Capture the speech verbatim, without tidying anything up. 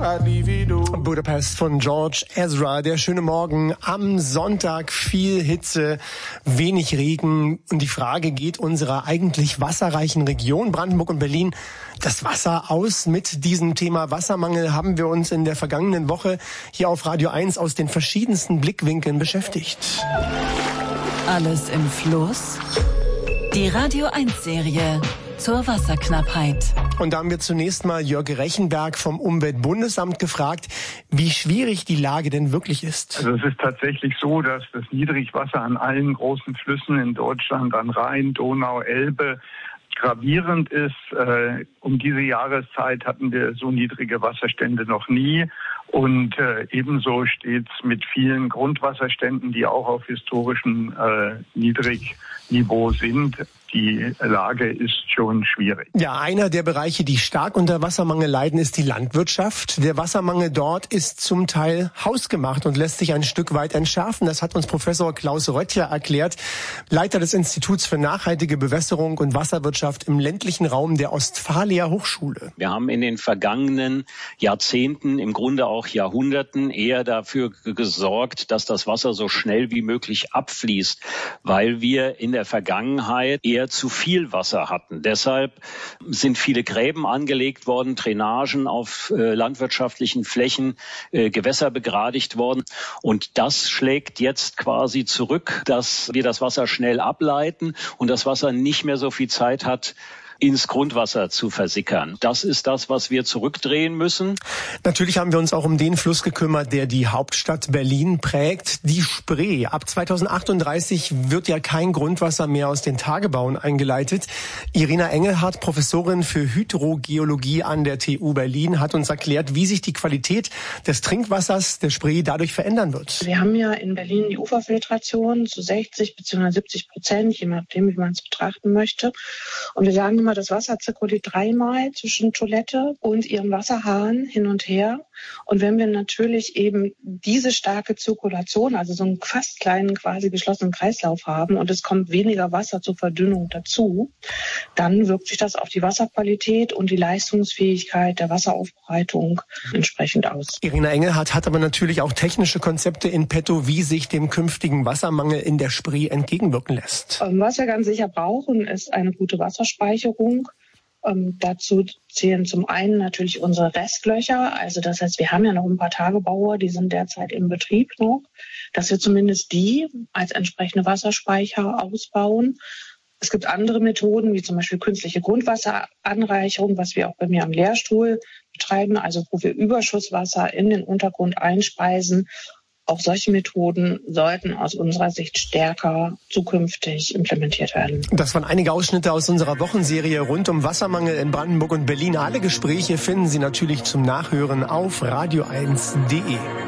Budapest von George Ezra. Der schöne Morgen am Sonntag, viel Hitze, wenig Regen und die Frage, geht unserer eigentlich wasserreichen Region Brandenburg und Berlin das Wasser aus? Mit diesem Thema Wassermangel haben wir uns in der vergangenen Woche hier auf Radio eins aus den verschiedensten Blickwinkeln beschäftigt. Alles im Fluss? Die Radio eins Serie zur Wasserknappheit. Und da haben wir zunächst mal Jörg Rechenberg vom Umweltbundesamt gefragt, wie schwierig die Lage denn wirklich ist. Also es ist tatsächlich so, dass das Niedrigwasser an allen großen Flüssen in Deutschland, an Rhein, Donau, Elbe, gravierend ist. Äh, um diese Jahreszeit hatten wir so niedrige Wasserstände noch nie. Und äh, ebenso steht es mit vielen Grundwasserständen, die auch auf historischem äh, Niedrigniveau sind. Die Lage ist schon schwierig. Ja, einer der Bereiche, die stark unter Wassermangel leiden, ist die Landwirtschaft. Der Wassermangel dort ist zum Teil hausgemacht und lässt sich ein Stück weit entschärfen. Das hat uns Professor Klaus Röttcher erklärt, Leiter des Instituts für nachhaltige Bewässerung und Wasserwirtschaft im ländlichen Raum der Ostfalia Hochschule. Wir haben in den vergangenen Jahrzehnten, im Grunde auch Jahrhunderten, eher dafür gesorgt, dass das Wasser so schnell wie möglich abfließt, weil wir in der Vergangenheit eher zu viel Wasser hatten. Deshalb sind viele Gräben angelegt worden, Drainagen auf äh, landwirtschaftlichen Flächen, äh, Gewässer begradigt worden. Und das schlägt jetzt quasi zurück, dass wir das Wasser schnell ableiten und das Wasser nicht mehr so viel Zeit hat, ins Grundwasser zu versickern. Das ist das, was wir zurückdrehen müssen. Natürlich haben wir uns auch um den Fluss gekümmert, der die Hauptstadt Berlin prägt, die Spree. Ab zweitausendachtunddreißig wird ja kein Grundwasser mehr aus den Tagebauen eingeleitet. Irina Engelhardt, Professorin für Hydrogeologie an der T U Berlin, hat uns erklärt, wie sich die Qualität des Trinkwassers der Spree dadurch verändern wird. Wir haben ja in Berlin die Uferfiltration zu sechzig bzw. siebzig Prozent, je nachdem, wie man es betrachten möchte. Und wir sagen immer, das Wasser zirkuliert dreimal zwischen Toilette und ihrem Wasserhahn hin und her. Und wenn wir natürlich eben diese starke Zirkulation, also so einen fast kleinen, quasi geschlossenen Kreislauf haben und es kommt weniger Wasser zur Verdünnung dazu, dann wirkt sich das auf die Wasserqualität und die Leistungsfähigkeit der Wasseraufbereitung entsprechend aus. Irina Engelhardt hat aber natürlich auch technische Konzepte in petto, wie sich dem künftigen Wassermangel in der Spree entgegenwirken lässt. Was wir ganz sicher brauchen, ist eine gute Wasserspeicherung. Ähm, dazu zählen zum einen natürlich unsere Restlöcher. Also das heißt, wir haben ja noch ein paar Tagebaue, die sind derzeit im Betrieb noch, dass wir zumindest die als entsprechende Wasserspeicher ausbauen. Es gibt andere Methoden, wie zum Beispiel künstliche Grundwasseranreicherung, was wir auch bei mir am Lehrstuhl betreiben, also wo wir Überschusswasser in den Untergrund einspeisen. Auch solche Methoden sollten aus unserer Sicht stärker zukünftig implementiert werden. Das waren einige Ausschnitte aus unserer Wochenserie rund um Wassermangel in Brandenburg und Berlin. Alle Gespräche finden Sie natürlich zum Nachhören auf radio eins punkt de.